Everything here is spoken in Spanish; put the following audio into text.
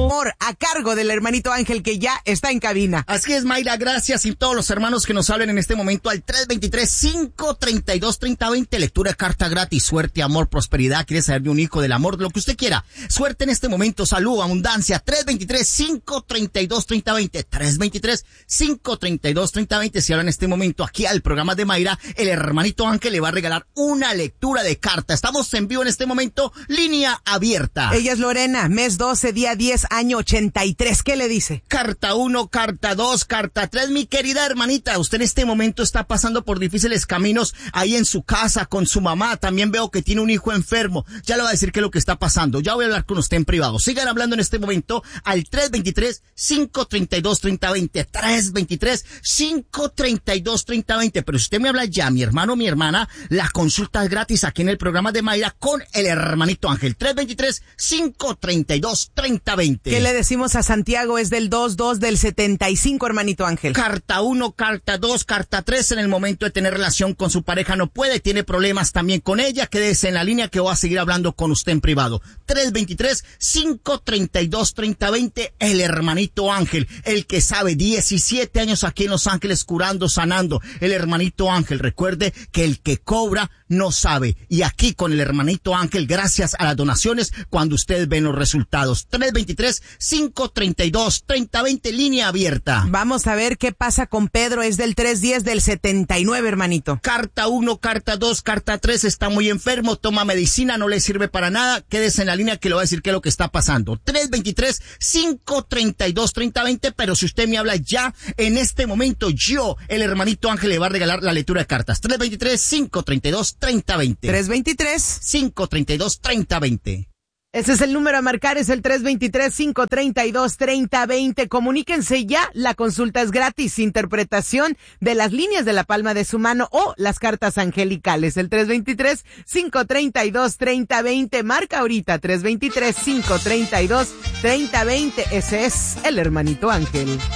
amor a cargo del hermanito Ángel, que ya está en cabina. Así es, Mayra, gracias. Y todos los hermanos que nos hablen en este momento al 323-532-3020. Lectura de carta gratis, suerte, amor, prosperidad. ¿Quieres saber de un hijo, del amor, de lo que usted quiera? Suerte en este momento, salud, abundancia. 323-532-3020. 323-532-3020. Si hablan en este momento aquí al programa de Mayra, el hermanito Ángel le va a regalar una lectura de carta. Estamos en vivo en este momento, línea abierta. Ella es Lorena, mes 12, día 10, año 83. ¿Qué le dice? Carta 1, carta 2, carta 3. Mi querida hermanita, usted en este momento está pasando por difíciles caminos ahí en su casa con su mamá. También veo que tiene un hijo enfermo. Ya le voy a decir qué es lo que está pasando. Ya voy a hablar con usted en privado. Sigan hablando en este momento al 323-532-3020. 323-532-3020. Pero si usted me habla ya, mi hermano, mi hermana, la consulta es gratis aquí en el programa de Mayra con el hermanito Ángel. 323-532-3020. ¿Qué le decimos a Santiago? Es del 22 del 75, hermanito Ángel. Carta 1, carta 2, carta 3. En el momento de tener relación con su pareja no puede, tiene problemas también con ella. Quédese en la línea que voy a seguir hablando con usted en privado. 323-532-3020. El hermanito Ángel, el que sabe, 17 años aquí en Los Ángeles curando, sanando. El hermanito Ángel, recuerde que el que cobra no sabe. Y aquí con el hermanito Ángel, gracias a las donaciones, cuando ustedes ven los resultados. 323-532-3020, línea abierta. Vamos a ver qué pasa con Pedro. Es del 310 del 79, hermanito. Carta 1, carta 2, carta 3. Está muy enfermo, toma medicina, no le sirve para nada. Quédese en la línea que le voy a decir qué es lo que está pasando. 323-532-3020. Pero si usted me habla ya, en este momento, yo, el hermanito Ángel, le va a regalar la lectura de cartas. 323-532-3020. 323-532-3020. Ese es el número a marcar, es el 323-532-3020. Comuníquense ya, la consulta es gratis. Interpretación de las líneas de la palma de su mano o las cartas angelicales. El 323-532-3020. Marca ahorita, 323-532-3020. Ese es el hermanito Ángel.